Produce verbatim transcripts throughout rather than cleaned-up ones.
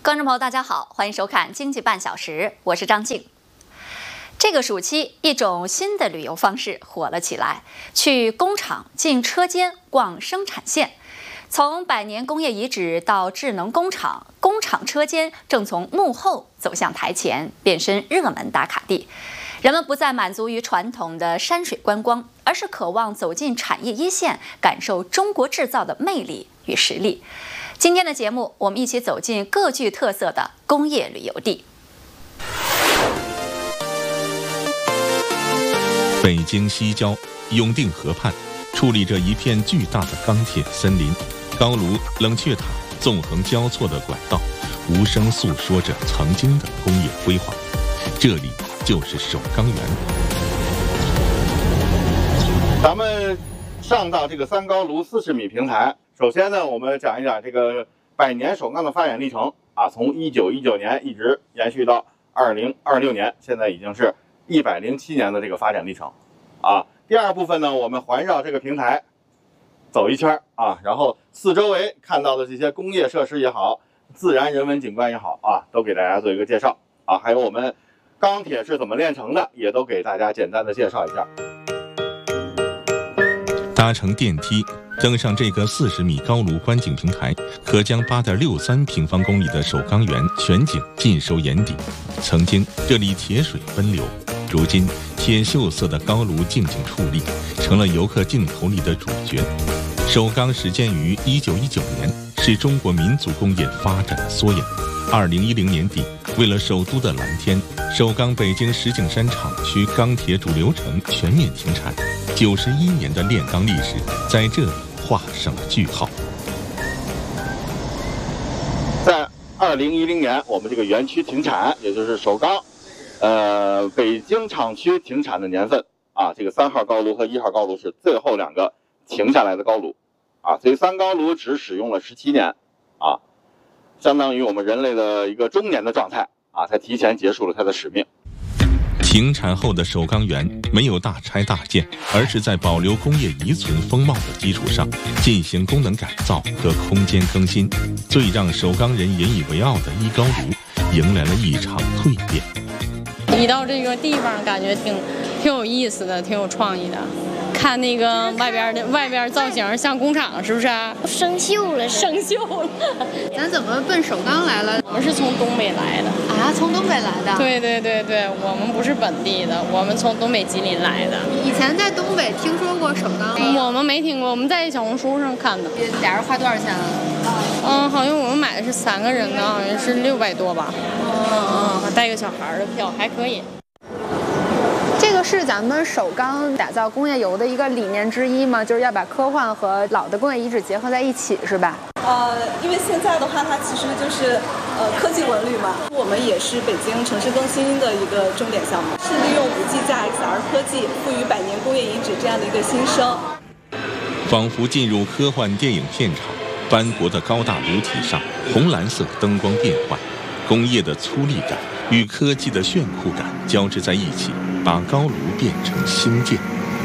观众朋友，大家好，欢迎收看《经济半小时》，我是张静。这个暑期，一种新的旅游方式火了起来，去工厂、进车间、逛生产线。从百年工业遗址到智能工厂，工厂车间正从幕后走向台前，变身热门打卡地。人们不再满足于传统的山水观光，而是渴望走进产业一线，感受中国制造的魅力与实力。今天的节目，我们一起走进各具特色的工业旅游地。 北京西郊永定河畔，矗立着一片巨大的钢铁森林，高炉、冷却塔纵横交错的拐道，无声诉说着曾经的工业辉煌。这里就是首钢园。 咱们上到这个三高炉四十米平台。首先呢，我们讲一讲这个百年首钢的发展历程啊，从一九一九年一直延续到二零二六年，现在已经是一百零七年的这个发展历程啊。第二部分呢，我们环绕这个平台走一圈啊，然后四周围看到的这些工业设施也好，自然人文景观也好啊，都给大家做一个介绍啊。还有我们钢铁是怎么炼成的，也都给大家简单的介绍一下。 搭乘电梯登上这个四十米高炉观景平台，可将八点六三平方公里的首钢园全景尽收眼底。曾经这里铁水奔流，如今铁锈色的高炉静静矗立，成了游客镜头里的主角。首钢始建于一九一九年，是中国民族工业发展的缩影。二零一零年底，为了首都的蓝天，首钢北京石景山厂区钢铁主流程全面停产。九十一年的炼钢历史在这里画上了句号。 在二零一零年，我们这个园区停产，也就是首钢，呃，北京厂区停产的年份啊，这个三号高炉和一号高炉是最后两个停下来的高炉啊，所以三高炉只使用了十七年啊，相当于我们人类的一个中年的状态啊，才提前结束了它的使命。 停产后的首钢园没有大拆大建，而是在保留工业遗存风貌的基础上进行功能改造和空间更新，最让首钢人引以为傲的一高炉迎来了一场蜕变。 一到这个地方，感觉挺挺有意思的，挺有创意的。看那个外边的外边造型像工厂，是不是？ 生锈了， 生锈了。 咱怎么奔首钢来了？ 我们是从东北来的啊，从东北来的。 对对对对，我们不是本地的，我们从东北吉林来的。 以前在东北听说过首钢吗？我们没听过，我们在小红书上看的。 俩人花多少钱啊？ 嗯，好像我们买的是三个人的，好像是六百多吧。嗯嗯，带个小孩的票还可以。 这个是咱们首钢打造工业游的一个理念之一吗？就是要把科幻和老的工业遗址结合在一起，是吧？ 呃，因为现在的话，它其实就是呃科技文旅嘛。我们也是北京城市更新的一个重点项目，是利用 五 G 加 X R 科技赋予百年工业遗址这样的一个新生。 仿佛进入科幻电影片场，斑驳的高大炉体上，红蓝色灯光变换，工业的粗粝感与科技的炫酷感交织在一起，把高炉变成星舰。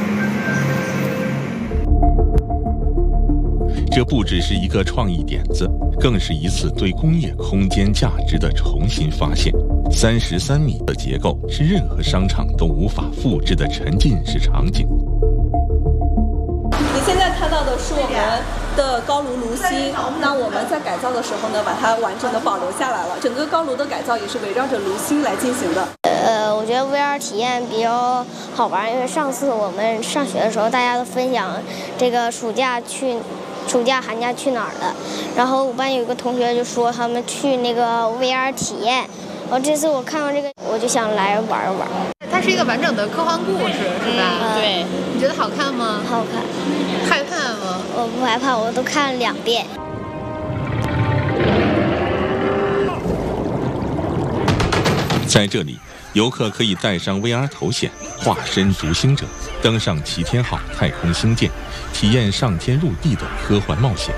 这不只是一个创意点子，更是一次对工业空间价值的重新发现。三十三米的结构是任何商场都无法复制的沉浸式场景。 你现在看到的是我们的高炉炉心，那我们在改造的时候呢，把它完整的保留下来了。整个高炉的改造也是围绕着炉心来进行的。 呃，我觉得 V R 体验比较好玩，因为上次我们上学的时候，大家都分享这个暑假去。暑假寒假去哪儿了？然后我班有一个同学就说他们去那个 V R 体验，然后这次我看到这个，我就想来玩玩。 它是一个完整的科幻故事，是吧？ 嗯、对。 你觉得好看吗？ 好看。 害怕吗？ 我不害怕，我都看了两遍。 在这里，游客可以戴上 V R 头显，化身逐星者，登上齐天号太空星舰，体验上天入地的科幻冒险。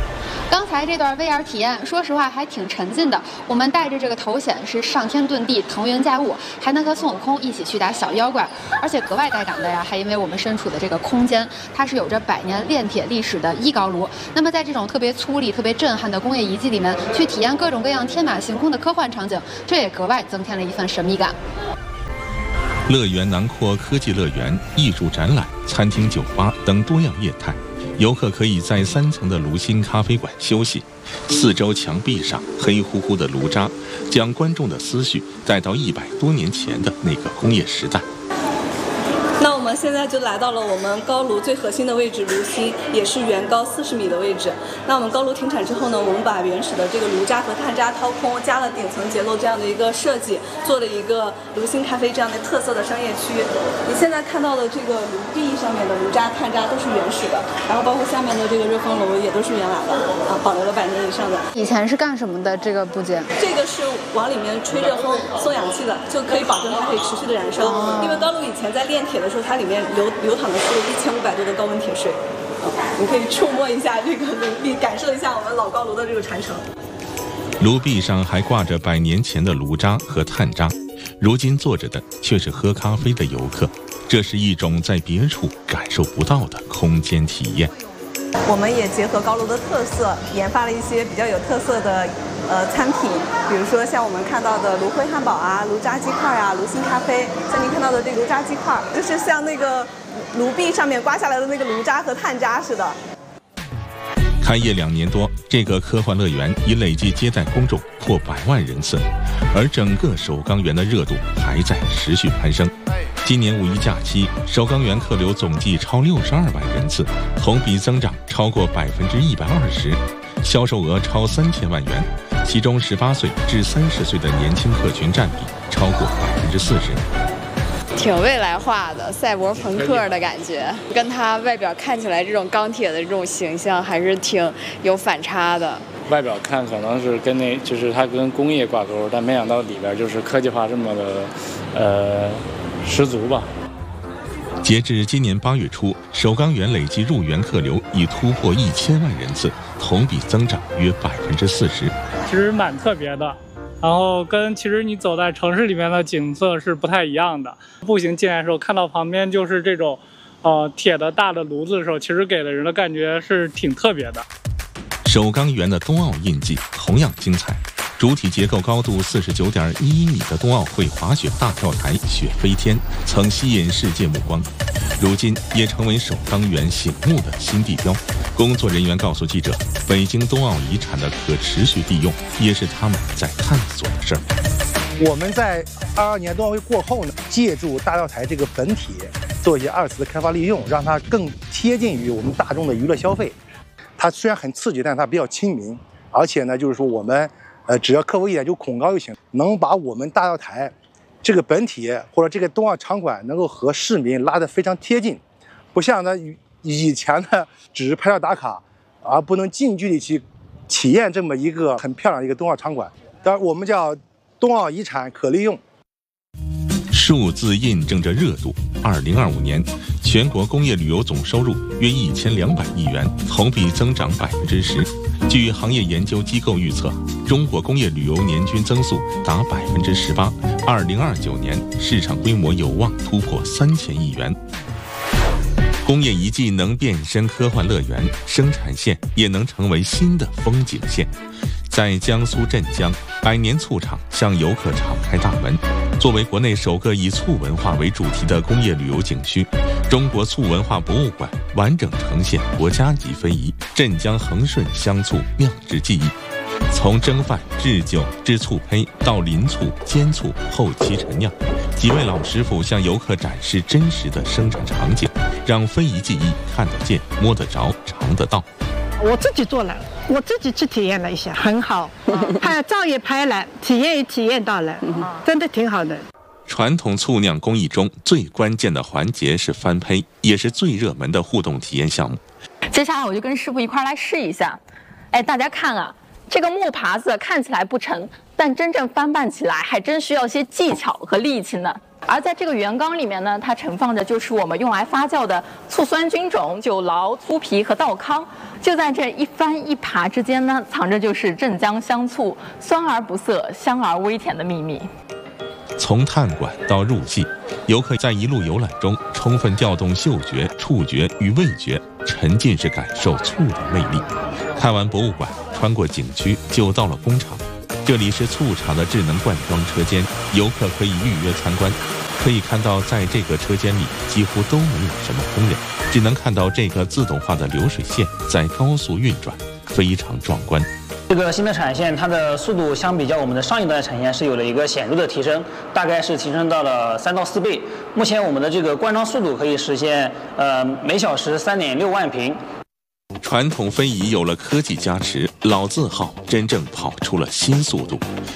刚才这段 V R 体验，说实话还挺沉浸的。我们带着这个头显是上天遁地、腾云驾雾，还能和孙悟空一起去打小妖怪。而且格外带感的呀，还因为我们身处的这个空间，它是有着百年炼铁历史的一高炉。那么在这种特别粗粝、特别震撼的工业遗迹里面，去体验各种各样天马行空的科幻场景，这也格外增添了一份神秘感。 乐园囊括科技乐园、艺术展览、餐厅、酒吧等多样业态。游客可以在三层的炉心咖啡馆休息，四周墙壁上黑乎乎的炉渣，将观众的思绪带到一百多年前的那个工业时代。 那我们现在就来到了我们高炉最核心的位置，炉心，也是原高四十米的位置。那我们高炉停产之后呢，我们把原始的这个炉渣和炭渣掏空，加了顶层结构这样的一个设计，做了一个炉心咖啡这样的特色的商业区。你现在看到的这个炉壁上面的炉渣、炭渣都是原始的，然后包括下面的这个热风炉也都是原来的啊，保留了百年以上的。 以前是干什么的这个部件？ 这个是往里面吹热风、送氧气的，就可以保证它可以持续的燃烧。哦、因为高炉以前在炼铁的时候，它里面流流淌的是一千五百度的高温铁水，嗯，你可以触摸一下这个炉壁，感受一下我们老高炉的这个传承。 炉壁上还挂着百年前的炉渣和炭渣，如今坐着的却是喝咖啡的游客，这是一种在别处感受不到的空间体验。 我们也结合高炉的特色，研发了一些比较有特色的呃餐品，比如说像我们看到的炉灰汉堡啊、炉渣鸡块啊、炉心咖啡，像您看到的这炉渣鸡块，就是像那个炉壁上面刮下来的那个炉渣和炭渣似的。 开业两年多，这个科幻乐园已累计接待公众破百万人次，而整个首钢园的热度还在持续攀升。今年五一假期，首钢园客流总计超六十二万人次，同比增长超过百分之一百二十，销售额超三千万元，其中十八岁至三十岁的年轻客群占比超过百分之四十。 挺未来化的，赛博朋克的感觉，跟它外表看起来这种钢铁的这种形象还是挺有反差的。 外表看可能是跟那就是它跟工业挂钩，但没想到里边就是科技化这么的呃十足吧。 截至今年八月初，首钢园累计入园客流已突破一千万人次，同比增长约百分之四十。 其实蛮特别的。然后跟其实你走在城市里面的景色是不太一样的。步行进来的时候，看到旁边就是这种，呃，铁的大的炉子的时候，其实给的人的感觉是挺特别的。 首钢园的冬奥印记同样精彩，主体结构高度四十九点一一米的冬奥会滑雪大跳台雪飞天，曾吸引世界目光，如今也成为首钢园醒目的新地标。工作人员告诉记者，北京冬奥遗产的可持续利用也是他们在探索的事儿。 我们在二二年冬奥会过后呢，借助大跳台这个本体做一些二次的开发利用，让它更贴近于我们大众的娱乐消费。它虽然很刺激，但它比较亲民，而且呢，就是说我们呃只要克服一点就恐高就行，能把我们大跳台这个本体或者这个冬奥场馆能够和市民拉得非常贴近，不像呢以前呢只是拍照打卡，而不能近距离去体验这么一个很漂亮的一个冬奥场馆。当然，我们叫冬奥遗产可利用。 数字印证着热度。二零二五年，全国工业旅游总收入约一千两百亿元，同比增长百分之十。据行业研究机构预测，中国工业旅游年均增速达百分之十八。二零二九年，市场规模有望突破三千亿元。工业遗迹能变身科幻乐园，生产线也能成为新的风景线。在江苏镇江，百年醋厂向游客敞开大门。作为国内首个以醋文化为主题的工业旅游景区，中国醋文化博物馆完整呈现国家级非遗镇江恒顺香醋酿制技艺，从蒸饭、制酒、制醋胚到临醋、煎醋、后期陈酿，几位老师傅向游客展示真实的生产场景，让非遗技艺看得见、摸得着、尝得到。 我自己做了，我自己去体验了一下，很好，拍照也拍了，体验也体验到了，真的挺好的。 传统醋酿工艺中最关键的环节是翻胚，也是最热门的互动体验项目。 接下来我就跟师傅一块来试一下。哎，大家看啊，这个木耙子看起来不沉，但真正翻拌起来还真需要些技巧和力气呢。 而在这个圆缸里面呢，它盛放着就是我们用来发酵的醋酸菌种酒醪、粗皮和稻糠。就在这一翻一爬之间呢，藏着就是镇江香醋酸而不涩、香而微甜的秘密。 从探馆到入戏，游客在一路游览中充分调动嗅觉、触觉与味觉，沉浸式感受醋的魅力。看完博物馆，穿过景区就到了工厂。这里是醋厂的智能灌装车间，游客可以预约参观。可以看到，在这个车间里几乎都没有什么工人，只能看到这个自动化的流水线在高速运转，非常壮观。 这个新的产线，它的速度相比较我们的上一代产线是有了一个显著的提升，大概是提升到了三到四倍。目前我们的这个灌装速度可以实现呃每小时三点六万瓶。 传统非遗有了科技加持，老字号真正跑出了新速度。